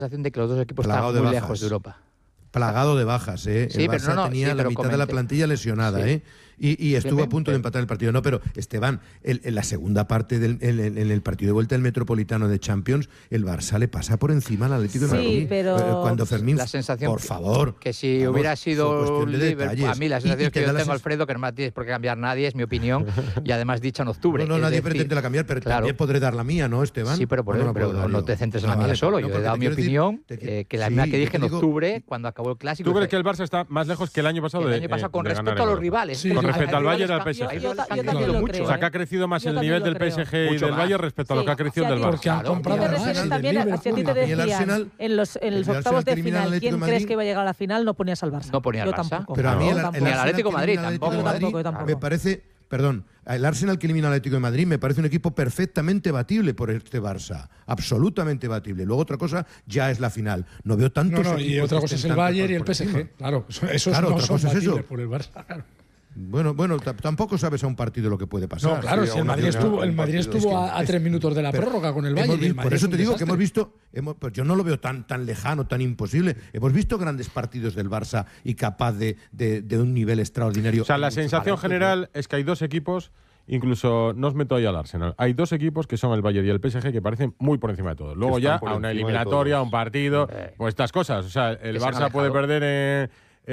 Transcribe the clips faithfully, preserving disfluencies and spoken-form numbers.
sensación de que los dos equipos Plagado están muy de lejos de Europa. Plagado de bajas, ¿eh? Sí, el pero Barça no, no, tenía sí, la pero mitad comente. de la plantilla lesionada, Sí. ¿eh? Y, y estuvo Bien, a punto de bien. empatar el partido. No, pero Esteban, el, en la segunda parte del en, en- en el partido de vuelta del Metropolitano de Champions, el Barça le pasa por encima al Atlético Sí, de Madrid. pero- Eh, Cuando Fermín, La sensación por que- favor. Que si vamos, hubiera fue sido cuestión de Liverpool, detalles. a mí la Y- sensación y es que te da yo la tengo, sens- Alfredo, que no me tienes por qué cambiar nadie, es mi opinión, y además dicha en octubre. No, no, Es nadie decir, pretende la cambiar, pero claro. también podré dar la mía, ¿no, Esteban? Sí, pero, por ¿O no eso, la pero puedo dar no yo? te centres en Ah, la mía vale, solo. no, Yo he porque dado te mi quiero decir- opinión, te qui- eh, que la sí, mía que yo dije te en digo- octubre, cuando acabó el clásico. ¿Tú crees que dije, el Barça está más lejos que el año pasado? que el de, año pasado eh, con de respecto ganar a los Europa? rivales. Sí, que Con los- respecto al hay Bayern y al rivales P S G. que han- Yo, han ta- yo crecido también lo mucho. creo, O sea, que ha ¿eh? crecido más Yo el también nivel lo del creo. P S G y Mucho del más. Bayern respecto a lo Sí, que ha crecido si el a del ti- Barça. si a ti Claro, te claro, decían- Arsenal del también, Liverpool. si a ti te A mí el decían Arsenal- en los, en los el octavos Arsenal de que elimina al final Atlético quién de crees Madrid. que iba a llegar a la final, no ponías al Barça. No ponía al Yo Barça. tampoco. Pero a mí Yo el, el tampoco. Ni al Arsenal Atlético que Madrid, elimina al Atlético tampoco, de Madrid tampoco, yo tampoco. me parece, perdón, el Arsenal que elimina al Atlético de Madrid me parece un equipo perfectamente batible por este Barça, absolutamente batible. Luego otra cosa ya es la final. No veo tantos No, no, y equipos otra que cosa es estén el tanto Bayern por- y el por P S G. encima. Claro, eso- esos Claro, no otra son cosa es batibles eso. por el Barça. Claro. Bueno, bueno, t- tampoco sabes a un partido lo que puede pasar. No, claro, Sí, si el una Madrid final, estuvo, el un Madrid partido. estuvo Es que- a, a tres minutos de la pero prórroga con el hemos Bayern. y el vi- Madrid por es eso un te digo que desastre. hemos visto, hemos, pues yo no lo veo tan, tan lejano, tan imposible. Hemos visto grandes partidos del Barça y capaz de, de, de un nivel extraordinario. O sea, la Hay muchos sensación talentos, general es que hay dos equipos, incluso no os meto ahí al Arsenal, hay dos equipos que son el Bayern y el P S G que parecen muy por encima de todo. Luego están ya por a una encima de eliminatoria, a todos. un partido, Eh, pues estas cosas. O sea, el que se han Barça puede alejado. perder en,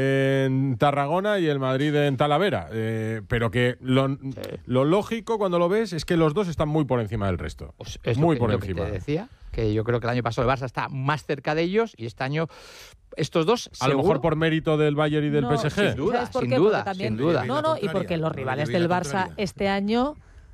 en Tarragona y el Madrid en Talavera. Eh, pero que lo, lo lógico cuando lo ves es que los dos están muy por encima del resto. Pues es muy lo que, por lo que encima. te decía, que yo creo que el año pasado el Barça está más cerca de ellos y este año estos dos, A lo seguro, mor por mérito del Bayern y del No, P S G. sin duda, ¿Sabes por sin qué? duda, Porque también- sin duda. No, no, y contraria, porque los no, rivales yo vi del la Barça contraria. este año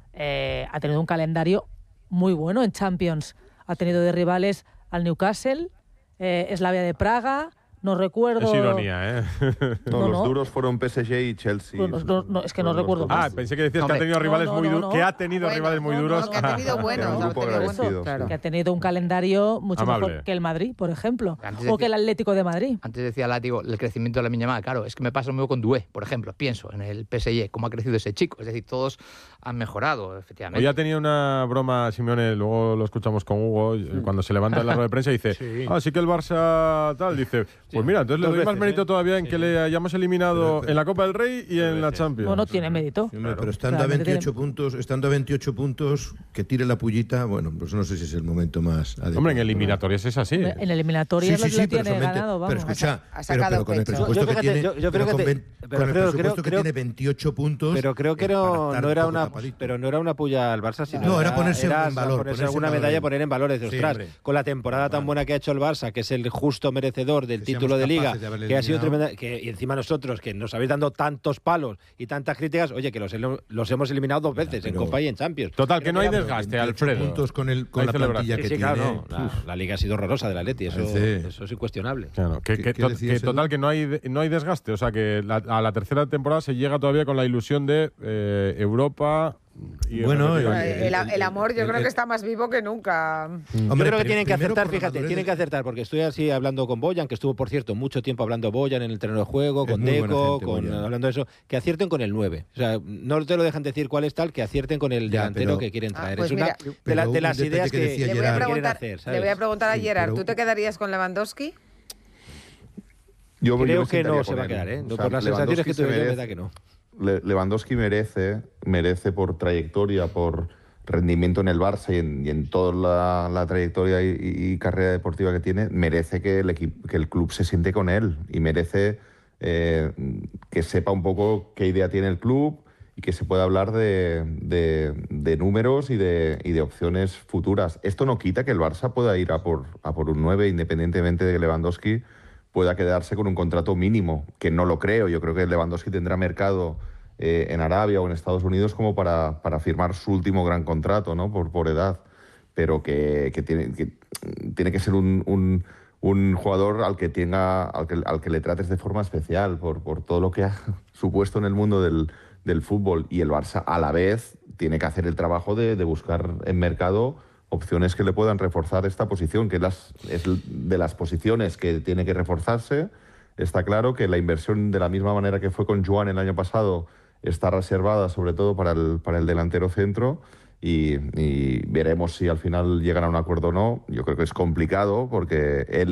eh, ha tenido un calendario muy bueno en Champions. Ha tenido de rivales al Newcastle, eh, Slavia de Praga, no recuerdo... Es ironía, ¿eh? No, No, los no. duros fueron P S G y Chelsea. No, no, no, es que no Fueron los recuerdo dos. más. Ah, pensé que decías Hombre, que ha tenido rivales no, no, muy no, duros. no. Que ha tenido Bueno, rivales muy no, no, duros. no, que ha tenido buenos. Era un ha grupo tenido buenos. agradecido, Eso, sí. que ha tenido un calendario mucho Amable. mejor que el Madrid, por ejemplo, Antes o decía- que el Atlético de Madrid. Antes decía Látigo, el crecimiento de la Lamine Yamal, claro, es que me pasa lo mismo con Doué, por ejemplo, pienso en el P S G, cómo ha crecido ese chico, es decir, todos han mejorado, efectivamente. Hoy ha tenido una broma Simeone, luego lo escuchamos con Hugo, cuando se levanta en la rueda de prensa y dice, Sí. ah, sí que el Barça tal, dice, pues mira, entonces le Dos doy más veces, mérito ¿eh? todavía en Sí. que le hayamos eliminado Pero- pero- en la Copa del Rey y en la veces. Champions. No, no tiene mérito. Sí, hombre, pero estando a Claramente veintiocho tiene- puntos, estando a veintiocho puntos, que tire la pullita, bueno, pues no sé si es el momento más adecuado. Hombre, en eliminatorias es así. En eliminatoria Sí, lo, sí, sí, lo pero tiene solamente- ganado, vamos. pero escucha, Ha pero, sacado pero con el pecho. presupuesto Yo, que fíjate, tiene, yo- yo pero creo con, que te- vein- pero con el Alfredo, presupuesto creo- que creo- tiene veintiocho puntos, Pero creo que eh, para no, estar no un era poco una tapadito. pero no era una puya al Barça, sino No, era ponerse era en valor, ponerse ponerse alguna en valor. medalla, poner en valores. Sí, Ostras, hombre. con la temporada tan buena que ha hecho el Barça, que es el justo merecedor del Que título seamos de Liga, capaces de haberle que ha sido eliminado. tremenda, que y encima nosotros que nos habéis dando tantos palos y tantas críticas, oye, que los, helo- los hemos eliminado dos veces pero- en Copa y en Champions. Total, que no hay Pero desgaste, veintiocho Alfredo. puntos con, el, con Hay la celebración. plantilla Sí, que sí, tiene. claro, no, la, uf. la Liga ha sido horrorosa del Atleti, eso, Parece- eso es incuestionable. Claro, que, ¿Qué- que qué to- decías, que total Edu? que no hay, no hay desgaste, o sea que la- a la tercera temporada se llega todavía con la ilusión de eh, Europa y Bueno, repetir eh, aquí. El, el amor yo el- creo el- que está más vivo que nunca. Hombre, Yo creo que pri- tienen que primero acertar, por la fíjate, madurez tienen de- que acertar, porque estoy así hablando con Boyan, que estuvo, por cierto, mucho tiempo hablando Boyan en el terreno de juego, Es con muy buena Deco, gente, con, Boyan. hablando de eso, que acierten con el nueve. O sea, no te lo dejan decir cuál es tal, que acierten con el Ya, delantero pero- que quieren Ah, traer. pues es una mira, de, la- pero de un las detalle ideas que que, decía Le voy, a Gerard. quieren preguntar, hacer, le ¿sabes? voy a preguntar a Sí, Gerard, pero- ¿tú te quedarías con Lewandowski? Yo- yo Creo me que sentaría no se con va a él. quedar, ¿eh? O sea, Por las sensaciones que Lewandowski tuve se yo, me merece- da que no. Le- Lewandowski merece, merece por trayectoria, por rendimiento en el Barça y en, y en toda la, la trayectoria y, y- y carrera deportiva que tiene, merece que el, equipo, que el club se siente con él y merece eh, que sepa un poco qué idea tiene el club y que se pueda hablar de, de- de números y de, y de opciones futuras. Esto no quita que el Barça pueda ir a por, a por un nueve, independientemente de que Lewandowski pueda quedarse con un contrato mínimo, que no lo creo. Yo creo que Lewandowski tendrá mercado eh, en Arabia o en Estados Unidos como para, para firmar su último gran contrato, ¿no? Por, por edad. Pero que, que, tiene, que tiene que ser un, un, un jugador al que, tenga, al, que, al que le trates de forma especial por, por todo lo que ha supuesto en el mundo del, del fútbol. Y el Barça, a la vez, tiene que hacer el trabajo de, de buscar en mercado opciones que le puedan reforzar esta posición, que las, es de las posiciones que tiene que reforzarse. Está claro que la inversión, de la misma manera que fue con Joan el año pasado, está reservada sobre todo para el, para el delantero centro y, y veremos si al final llegan a un acuerdo o no. Yo creo que es complicado porque él